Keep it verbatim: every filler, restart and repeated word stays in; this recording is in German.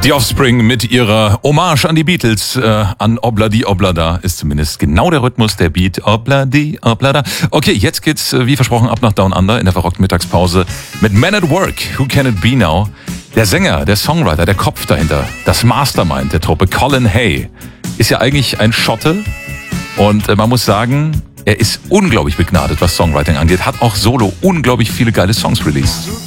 Die Offspring mit ihrer Hommage an die Beatles, äh, an Obladi Oblada, ist zumindest genau der Rhythmus, der Beat. Obladi Oblada. Okay, jetzt geht's, äh, wie versprochen, ab nach Down Under in der verrockten Mittagspause mit Man at Work. Who Can It Be Now? Der Sänger, der Songwriter, der Kopf dahinter, das Mastermind der Truppe, Colin Hay, ist ja eigentlich ein Schotte. Und äh, man muss sagen, er ist unglaublich begnadet, was Songwriting angeht, hat auch solo unglaublich viele geile Songs released.